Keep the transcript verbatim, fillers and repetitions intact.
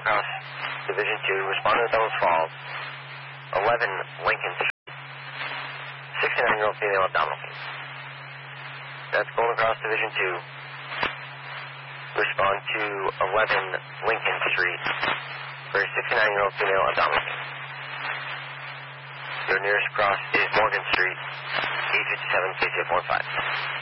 Cross, Division two, respond to Bellows Falls, eleven Lincoln Street, sixty-nine-year-old female abdominal pain. That's Golden Cross, Division two, respond to eleven Lincoln Street for a sixty-nine-year-old female abdominal pain. Your nearest cross is Morgan Street, E fifty-seven, K C F one five.